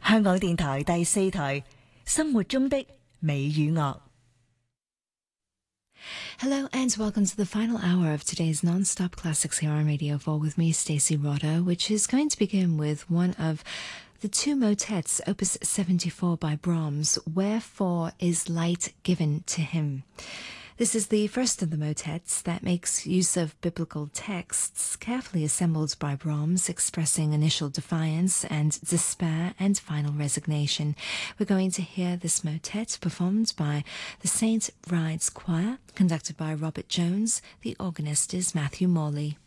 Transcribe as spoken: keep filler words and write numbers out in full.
香港電台第四台生活中的美與樂。 Hello and welcome to the final hour of today's non-stop classics here on Radio four with me, Stacey Rodder, which is going to begin with one of the two motets, Opus seventy-four by Brahms, Wherefore is Light Given to Him. This is the first of the motets that makes use of biblical texts carefully assembled by Brahms, expressing initial defiance and despair and final resignation. We're going to hear this motet performed by the Saint Bride's Choir, conducted by Robert Jones. The organist is Matthew Morley.